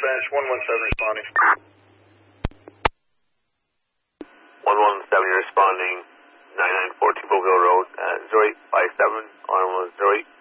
Dispatch, 117 responding. 117 responding, 9914 Boville Road, 0857 on 08.